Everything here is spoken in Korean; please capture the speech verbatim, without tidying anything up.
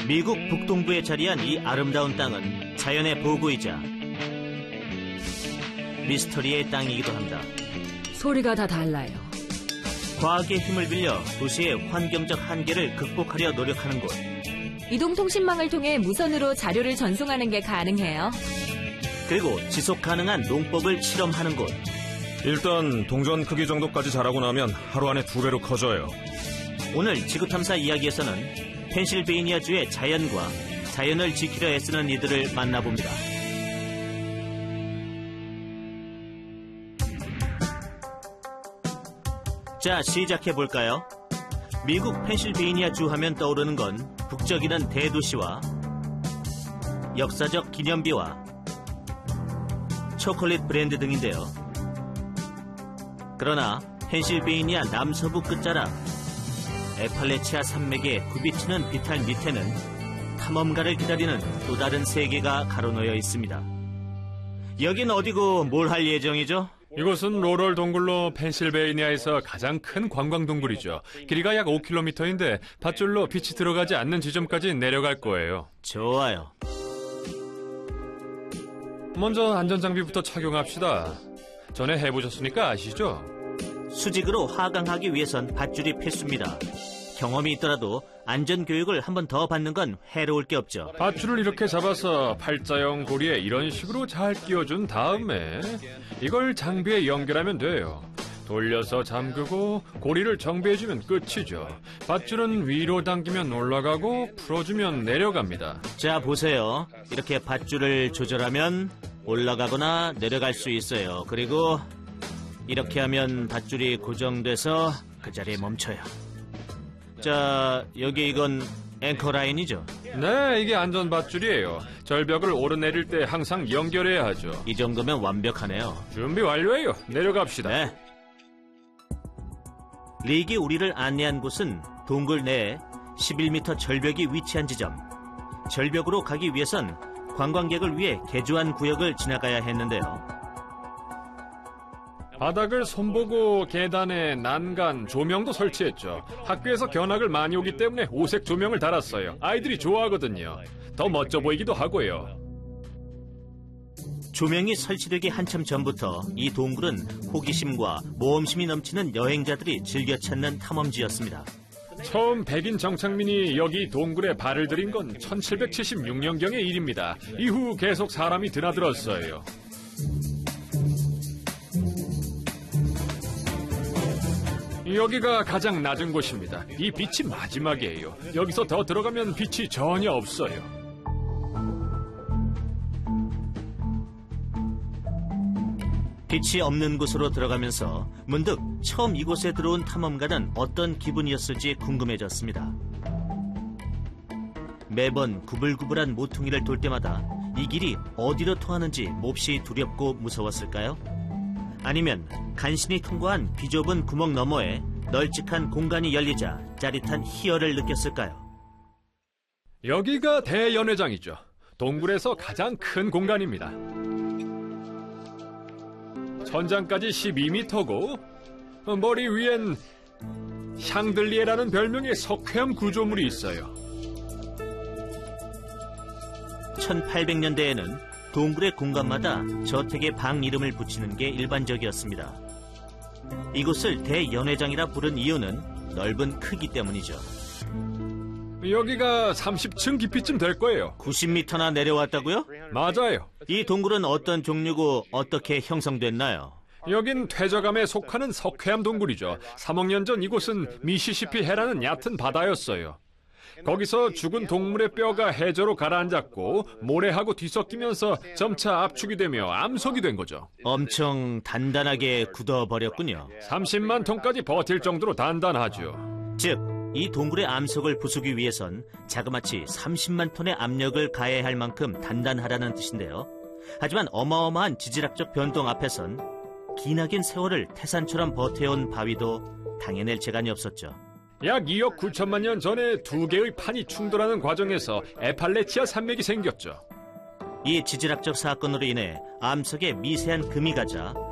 미국 북동부에 자리한 이 아름다운 땅은 자연의 보고이자 미스터리의 땅이기도 합니다. 소리가 다 달라요. 과학의 힘을 빌려 도시의 환경적 한계를 극복하려 노력하는 곳. 이동통신망을 통해 무선으로 자료를 전송하는 게 가능해요. 그리고 지속 가능한 농법을 실험하는 곳. 일단 동전 크기 정도까지 자라고 나면 하루 안에 두 배로 커져요. 오늘 지구탐사 이야기에서는 펜실베이니아주의 자연과 자연을 지키려 애쓰는 이들을 만나봅니다. 자, 시작해볼까요? 미국 펜실베이니아주 하면 떠오르는 건 북적이는 대도시와 역사적 기념비와 초콜릿 브랜드 등인데요. 그러나 펜실베이니아 남서부 끝자락 에팔레치아 산맥에 굽이치는 비탈 밑에는 탐험가를 기다리는 또 다른 세계가 가로놓여 있습니다. 여긴 어디고 뭘 할 예정이죠? 이곳은 로럴 동굴로 펜실베이니아에서 가장 큰 관광 동굴이죠. 길이가 약 오 킬로미터인데 밧줄로 빛이 들어가지 않는 지점까지 내려갈 거예요. 좋아요. 먼저 안전장비부터 착용합시다. 전에 해보셨으니까 아시죠? 수직으로 하강하기 위해선 밧줄이 필수입니다. 경험이 있더라도 안전교육을 한 번 더 받는 건 해로울 게 없죠. 밧줄을 이렇게 잡아서 팔자형 고리에 이런 식으로 잘 끼워준 다음에 이걸 장비에 연결하면 돼요. 돌려서 잠그고 고리를 정비해주면 끝이죠. 밧줄은 위로 당기면 올라가고 풀어주면 내려갑니다. 자, 보세요. 이렇게 밧줄을 조절하면 올라가거나 내려갈 수 있어요. 그리고 이렇게 하면 밧줄이 고정돼서 그 자리에 멈춰요. 자, 여기 이건 앵커라인이죠? 네, 이게 안전 밧줄이에요. 절벽을 오르내릴 때 항상 연결해야 하죠. 이 정도면 완벽하네요. 준비 완료해요. 내려갑시다. 네. 릭이 우리를 안내한 곳은 동굴 내에 십일 미터 절벽이 위치한 지점. 절벽으로 가기 위해선 관광객을 위해 개조한 구역을 지나가야 했는데요. 바닥을 손보고 계단에 난간, 조명도 설치했죠. 학교에서 견학을 많이 오기 때문에 오색 조명을 달았어요. 아이들이 좋아하거든요. 더 멋져 보이기도 하고요. 조명이 설치되기 한참 전부터 이 동굴은 호기심과 모험심이 넘치는 여행자들이 즐겨 찾는 탐험지였습니다. 처음 백인 정착민이 여기 동굴에 발을 들인 건 천칠백칠십육 년경의 일입니다. 이후 계속 사람이 드나들었어요. 여기가 가장 낮은 곳입니다. 이 빛이 마지막이에요. 여기서 더 들어가면 빛이 전혀 없어요. 빛이 없는 곳으로 들어가면서 문득 처음 이곳에 들어온 탐험가는 어떤 기분이었을지 궁금해졌습니다. 매번 구불구불한 모퉁이를 돌 때마다 이 길이 어디로 통하는지 몹시 두렵고 무서웠을까요? 아니면 간신히 통과한 비좁은 구멍 너머에 널찍한 공간이 열리자 짜릿한 희열을 느꼈을까요? 여기가 대연회장이죠. 동굴에서 가장 큰 공간입니다. 천장까지 십이 미터고 머리 위엔 샹들리에라는 별명의 석회암 구조물이 있어요. 천팔백 년대에는 동굴의 공간마다 저택의 방 이름을 붙이는 게 일반적이었습니다. 이곳을 대연회장이라 부른 이유는 넓은 크기 때문이죠. 여기가 삼십 층 깊이쯤 될 거예요. 구십 미터나 내려왔다고요? 맞아요. 이 동굴은 어떤 종류고 어떻게 형성됐나요? 여긴 퇴적암에 속하는 석회암 동굴이죠. 삼억 년 전 이곳은 미시시피 해라는 얕은 바다였어요. 거기서 죽은 동물의 뼈가 해저로 가라앉았고 모래하고 뒤섞이면서 점차 압축이 되며 암석이 된 거죠. 엄청 단단하게 굳어버렸군요. 삼십만 톤까지 버틸 정도로 단단하죠. 즉, 이 동굴의 암석을 부수기 위해선 자그마치 삼십만 톤의 압력을 가해야 할 만큼 단단하다는 뜻인데요. 하지만 어마어마한 지질학적 변동 앞에선 기나긴 세월을 태산처럼 버텨온 바위도 당해낼 재간이 없었죠. 약 이억 구천만 년 전에 두 개의 판이 충돌하는 과정에서 에팔레치아 산맥이 생겼죠. 이 지질학적 사건으로 인해 암석에 미세한 금이 가자